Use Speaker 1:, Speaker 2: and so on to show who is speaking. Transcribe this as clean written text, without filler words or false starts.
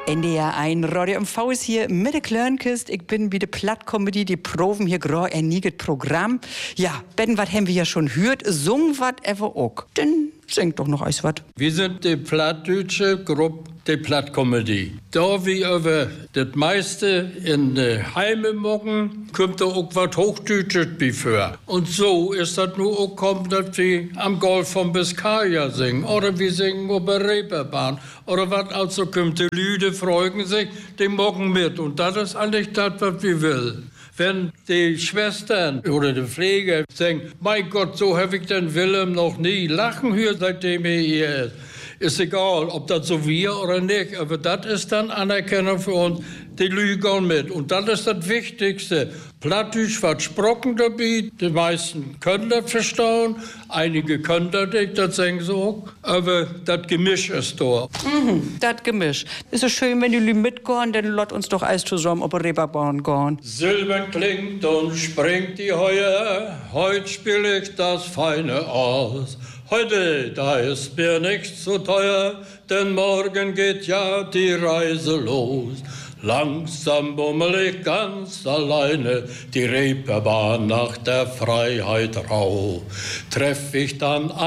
Speaker 1: NDR1 Radio MV ist hier mit der Klörnkist. Ich bin bei der Plattkomödie, die proben hier gerade ein neues Programm. Ja, Ben, was haben wir ja schon gehört, sung wat ever auch. Dann singt doch noch eins wat.
Speaker 2: Wir sind die plattdeutsche Gruppe, die Plattkomödie. Da wir über das meiste in die Heime mocken, kommt da auch was Hochdeutsches bevor. Und so ist das nur auch kommt, dass wir am Golf von Biskaya singen. Oder wir singen auf der Reeperbahn. Oder was also kommt, die Lüde freuen sich, die mocken mit. Und das ist eigentlich das, was wir will. Wenn die Schwestern oder die Pfleger sagen, mein Gott, so habe ich den Willem noch nie lachen hören, seitdem er hier ist. Ist egal, ob das so wir oder nicht, aber das ist dann Anerkennung für uns, die lügen mit. Und das ist das Wichtigste. Plattdeutsch wird gesprochen dabei, die meisten können das verstehen, einige können das nicht, das sagen sie auch, aber das Gemisch ist da.
Speaker 1: Das Gemisch. Ist so schön, wenn die Lü mitgehen, dann lot uns doch alles zusammen auf die Reeperbahn gehen.
Speaker 2: Silbern klingt und springt die Heuer, heut spiel ich das Feine aus. Heute, da ist mir nichts so teuer, denn morgen geht ja die Reise los. Langsam bummel ich ganz alleine die Reeperbahn nach der Freiheit rau. Treff ich dann